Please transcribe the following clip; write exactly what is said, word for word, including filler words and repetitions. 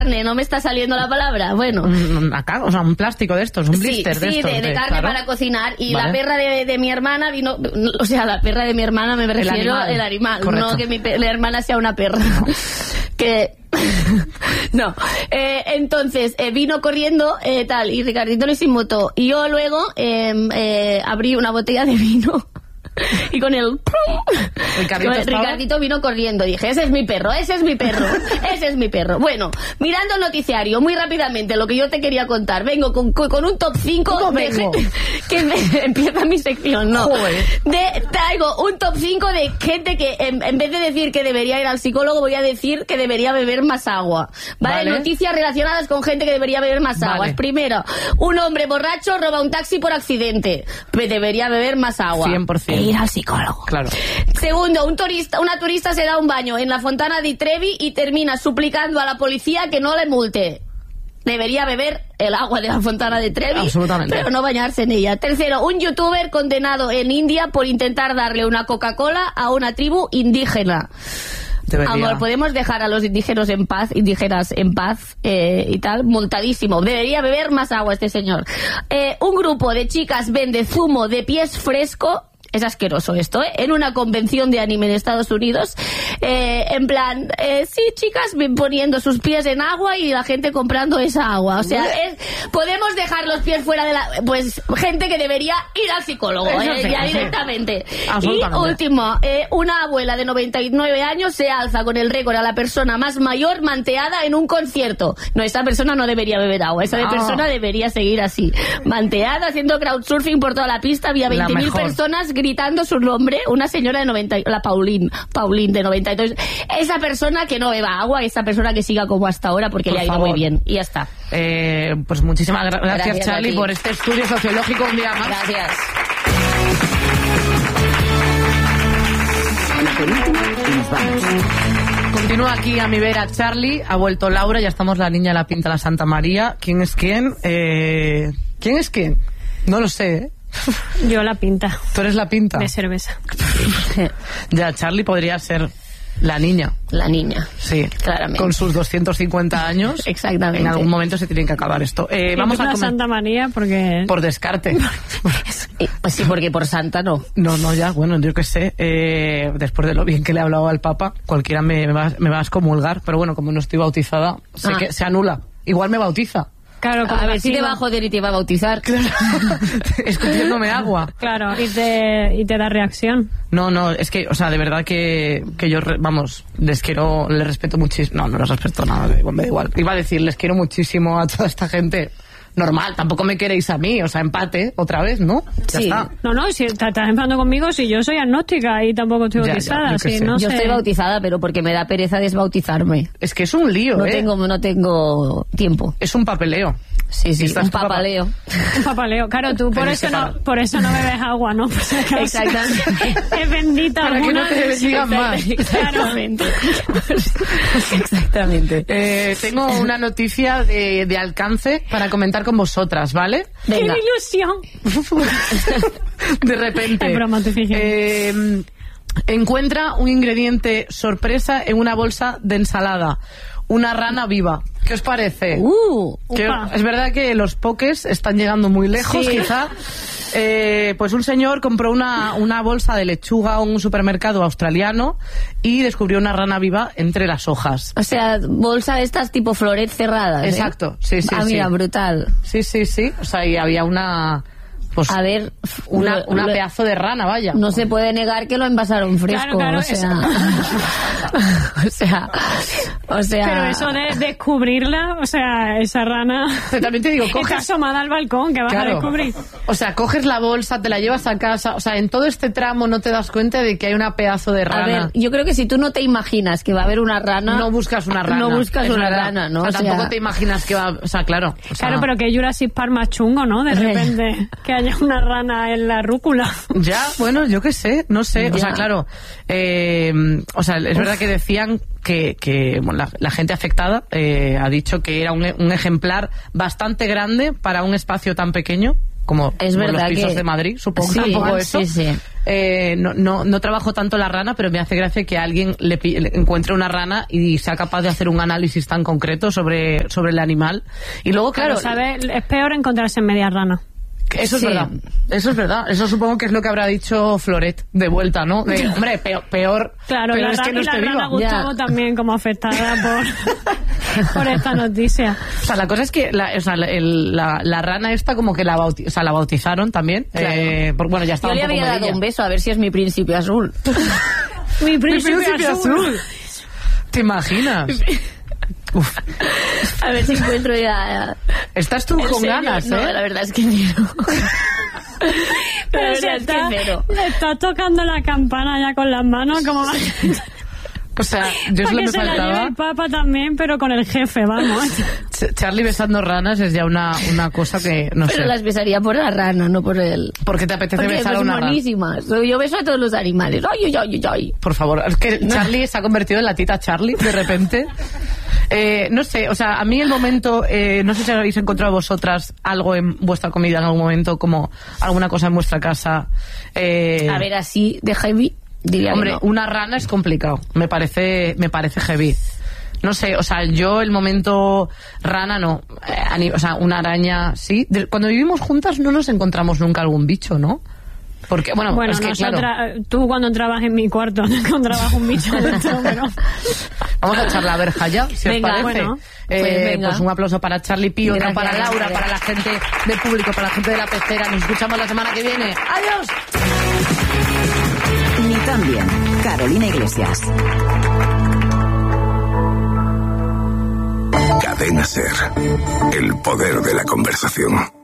¿No me está saliendo la palabra? Bueno. Acá, o sea, un plástico de estos, un blister sí, de sí, estos. Sí, de, de carne claro. para cocinar. Y vale. la perra de, de mi hermana vino... O sea, la perra de mi hermana me refiero al animal. animal no que mi la hermana sea una perra. No. Que... no. Eh, entonces, eh, vino corriendo eh, tal, y Ricardito lo inmutó. Y yo luego eh, eh, abrí una botella de vino. Y con el Ricardito, Ricardito vino corriendo. Dije, ese es mi perro, ese es mi perro, ese es mi perro. Bueno, mirando el noticiario, muy rápidamente, lo que yo te quería contar. Vengo con, con un top cinco de gente, que me, empieza mi sección, ¿no? De, traigo un top cinco de gente que en, en vez de decir que debería ir al psicólogo, voy a decir que debería beber más agua. ¿Vale? Vale. Noticias relacionadas con gente que debería beber más agua. Vale. Primero, un hombre borracho roba un taxi por accidente. Pues debería beber más agua. cien por ciento. Ir al psicólogo. Claro. Segundo, un turista, una turista se da un baño en la Fontana di Trevi y termina suplicando a la policía que no le multe. Debería beber el agua de la Fontana di Trevi, absolutamente, pero no bañarse en ella. Tercero, un youtuber condenado en India por intentar darle una Coca-Cola a una tribu indígena. Debería. Amor, podemos dejar a los indígenas en paz, indígenas en paz eh, y tal, montadísimo. Debería beber más agua este señor. Eh, un grupo de chicas vende zumo de pies fresco. Es asqueroso esto, ¿eh? En una convención de anime en Estados Unidos, eh, en plan, eh, sí, chicas poniendo sus pies en agua y la gente comprando esa agua. O sea, es, podemos dejar los pies fuera de la... Pues gente que debería ir al psicólogo, eh, sí, ya sí. directamente. Y último, eh, una abuela de noventa y nueve años se alza con el récord a la persona más mayor manteada en un concierto. No, esa persona no debería beber agua, esa no. persona debería seguir así, manteada, haciendo crowdsurfing por toda la pista, había veinte mil personas gritando su nombre, una señora de noventa, la Pauline, Pauline de noventa y dos. Esa persona que no beba agua, esa persona que siga como hasta ahora porque por le ha ido favor. muy bien. Y ya está. Eh, pues muchísimas gra gracias, gracias Charlie, por este estudio sociológico un día más. Gracias. La penúltima y nos vamos. Continúa aquí a mi vera Charlie, ha vuelto Laura, ya estamos la niña, la pinta, la Santa María. ¿Quién es quién? Eh, ¿Quién es quién? No lo sé, ¿eh? Yo la pinta. ¿Tú eres la pinta? De cerveza. Ya, Charlie podría ser la niña. La niña. Sí, claramente. Con sus doscientos cincuenta años. Exactamente. En algún momento se tiene que acabar esto. Eh, vamos a la Santa María porque... Por descarte. Pues sí, porque por santa no. No, no, ya, bueno, yo qué sé. Eh, después de lo bien que le he hablado al Papa, cualquiera me, me, va, me va a excomulgar. Pero bueno, como no estoy bautizada, sé ah. que se anula. Igual me bautiza. Claro, a ver si te va a joder y te va a bautizar. Claro. Escupiéndome agua. Claro, y te, y te da reacción. No, no, es que, o sea, de verdad que, que yo, vamos, les quiero, les respeto muchísimo. No, no les respeto nada, me da igual. Iba a decir, les quiero muchísimo a toda esta gente. Normal, tampoco me queréis a mí, o sea, empate, otra vez, ¿no? Ya sí. está. No, no, si estás enfadando conmigo, si yo soy agnóstica y tampoco estoy ya, bautizada. Ya, si sé. no yo sé. estoy bautizada, pero porque me da pereza desbautizarme. Es que es un lío, no ¿eh? Tengo, no tengo tiempo. Es un papeleo. Sí, sí, un papaleo. Un papaleo. Claro, tú por eso no, por eso no bebes agua, ¿no? Pues exactamente. Es bendita. Para alguna... que no te bendigan más. Exactamente. Exactamente. Eh, tengo una noticia de, de alcance para comentar con vosotras, ¿vale? Venga. ¡Qué ilusión! De repente. Es broma, te fijas. Eh, encuentra un ingrediente sorpresa en una bolsa de ensalada. Una rana viva. ¿Qué os parece? Uh, que es verdad que los pokés están llegando muy lejos, sí. quizá. Eh, pues un señor compró una, una bolsa de lechuga en un supermercado australiano y descubrió una rana viva entre las hojas. O sea, bolsa de estas tipo floret cerradas. Exacto, ¿eh? sí, sí, ah, sí. mira, brutal. Sí, sí, sí. O sea, y había una... Pues a ver, una, lo, una lo, pedazo de rana, vaya. No se puede negar que lo envasaron fresco, claro, claro, o sea, o sea, o sea. Pero eso de descubrirla, o sea, esa rana. Pero también te digo, coges. Está asomada al balcón, que vas claro. a descubrir. O sea, coges la bolsa, te la llevas a casa, o sea, en todo este tramo no te das cuenta de que hay una pedazo de rana. A ver, yo creo que si tú no te imaginas que va a haber una rana, no buscas una rana. No buscas es una verdad. rana, ¿no? O sea, o sea, tampoco te imaginas que va, o sea, claro. O sea, claro, pero que Jurassic Park más chungo, ¿no? De repente que haya una rana en la rúcula. Ya, bueno, yo qué sé, no sé. Ya. O sea, claro, eh, o sea, es Uf. verdad que decían que, que bueno, la, la gente afectada eh, ha dicho que era un, un ejemplar bastante grande para un espacio tan pequeño. como, es como verdad los pisos que... de Madrid, supongo, sí, un poco eso. Sí, sí. Eh, no, no, no trabajo tanto la rana, pero me hace gracia que alguien le, le encuentre una rana y sea capaz de hacer un análisis tan concreto sobre, sobre el animal. Y luego, claro... Pero, ¿sabes? Es peor encontrarse en media rana. Eso es sí. verdad, eso es verdad. Eso supongo que es lo que habrá dicho Floret de vuelta, ¿no? De, hombre, peor, peor, claro, peor la, es que no y la esté rana viva. Gustavo Ya. también como afectada por, por esta noticia. O sea, la cosa es que la, o sea, el, la, la rana esta como que la, bauti, o sea, la bautizaron también. Claro. Eh, por, bueno, ya estaba Yo le un poco había dado medilla. un beso a ver si es mi príncipe azul. Mi Mi príncipe, príncipe azul. azul. ¿Te imaginas? Uf. A ver si encuentro ya... Estás tú ¿En con serio? ganas, No, ¿eh? la verdad es que cero. Pero La si verdad es está, que cero. está tocando la campana ya con las manos como... O sea, yo Para solo que me se la lleve faltaba... el papa también, pero con el jefe, vamos. Ch- Charlie besando ranas es ya una, una cosa que, no Pero sé. las besaría por la rana, no por él. ¿Por qué te apetece Porque besar a son una rana? buenísimas. Yo beso a todos los animales. Ay, ay, ay, ay. Por favor, es que Charlie se ha convertido en la tita Charlie de repente. Eh, no sé, o sea, a mí el momento, eh, no sé si habéis encontrado vosotras algo en vuestra comida en algún momento, como alguna cosa en vuestra casa. Eh, A ver, así de heavy, diría hombre, que no. una rana es complicado, me parece, me parece heavy. No sé, o sea, yo el momento rana no, eh, ani- o sea, una araña sí. De- cuando vivimos juntas no nos encontramos nunca algún bicho, ¿no? Porque, bueno, Bueno, es que nosotras, claro. tú cuando entrabas en mi cuarto no encontrabas un bicho dentro, pero... Vamos a echar la verja ya, si Venga, os parece. bueno, Eh, pues venga. pues un aplauso para Charlie Pío, Gracias, para Laura, gracias. para la gente del público, para la gente de la pecera. Nos escuchamos la semana que viene. ¡Adiós! Ni tan bien. Carolina Iglesias. Cadena Ser. El poder de la conversación.